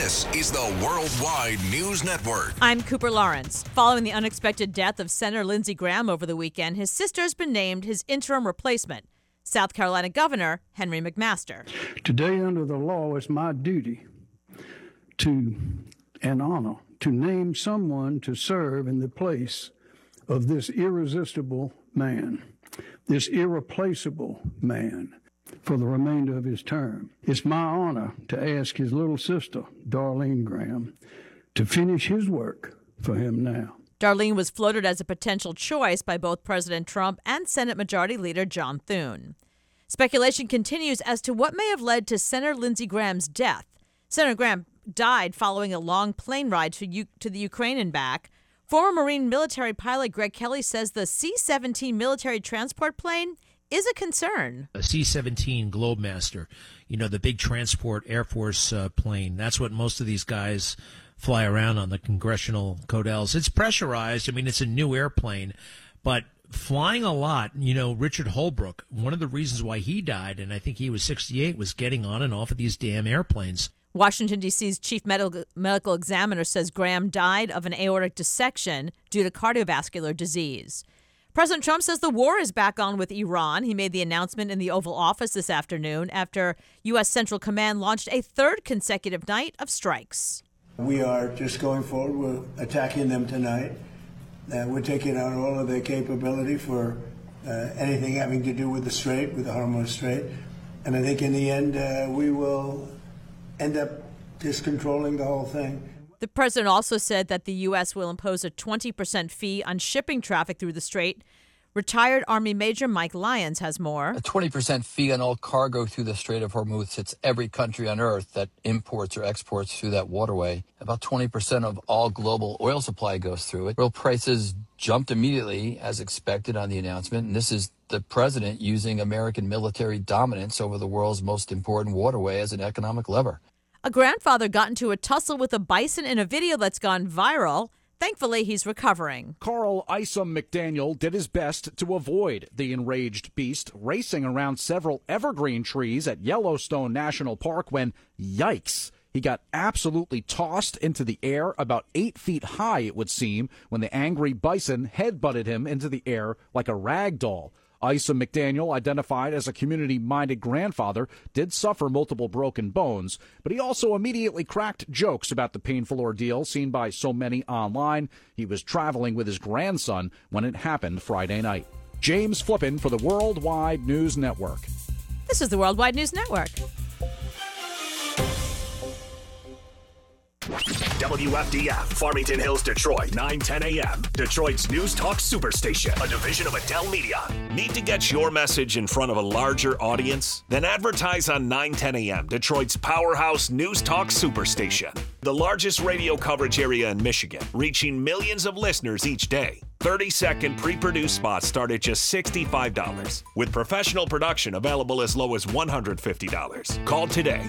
This is the Worldwide News Network. I'm Cooper Lawrence. Following the unexpected death of Senator Lindsey Graham over the weekend, his sister has been named his interim replacement, South Carolina Governor Henry McMaster. Today, under the law, it's my duty and honor to name someone to serve in the place of this irresistible man, this irreplaceable man, for the remainder of his term. It's my honor to ask his little sister, Darlene Graham, to finish his work for him now. Darlene was floated as a potential choice by both President Trump and Senate Majority Leader John Thune. Speculation continues as to what may have led to Senator Lindsey Graham's death. Senator Graham died following a long plane ride to the Ukraine and back. Former Marine military pilot Greg Kelly says the C-17 military transport plane is a concern. A C-17 Globemaster, the big transport Air Force plane. That's what most of these guys fly around on, the congressional Codels. It's pressurized. It's a new airplane, but flying a lot. Richard Holbrooke, one of the reasons why he died, and I think he was 68, was getting on and off of these damn airplanes. Washington, D.C.'s chief medical examiner says Graham died of an aortic dissection due to cardiovascular disease. President Trump says the war is back on with Iran. He made the announcement in the Oval Office this afternoon after U.S. Central Command launched a third consecutive night of strikes. We are just going forward. We're attacking them tonight. We're taking out all of their capability for anything having to do with the Strait, with the Hormuz Strait. And I think in the end, we will end up just controlling the whole thing. The president also said that the U.S. will impose a 20% fee on shipping traffic through the Strait. Retired Army Major Mike Lyons has more. A 20% fee on all cargo through the Strait of Hormuz hits every country on earth that imports or exports through that waterway. About 20% of all global oil supply goes through it. Oil prices jumped immediately, as expected, on the announcement. And this is the president using American military dominance over the world's most important waterway as an economic lever. A grandfather got into a tussle with a bison in a video that's gone viral. Thankfully, he's recovering. Carl Isom McDaniel did his best to avoid the enraged beast, racing around several evergreen trees at Yellowstone National Park when, yikes, he got absolutely tossed into the air about 8 feet high, it would seem, when the angry bison headbutted him into the air like a rag doll. Isom McDaniel, identified as a community-minded grandfather, did suffer multiple broken bones, but he also immediately cracked jokes about the painful ordeal seen by so many online. He was traveling with his grandson when it happened Friday night. James Flippin for the Worldwide News Network. This is the Worldwide News Network. WFDF, Farmington Hills, Detroit, 9:10 a.m. Detroit's News Talk Superstation, a division of Adele Media. Need to get your message in front of a larger audience? Then advertise on 9:10 a.m., Detroit's powerhouse News Talk Superstation. The largest radio coverage area in Michigan, reaching millions of listeners each day. 30-second pre-produced spots start at just $65, with professional production available as low as $150. Call today,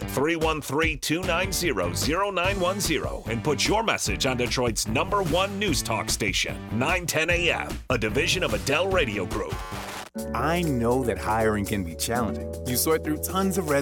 313-290-0910, and put your message on Detroit's #1 news talk station, 9:10 a.m., a division of Adele Radio Group. I know that hiring can be challenging. You sort through tons of resumes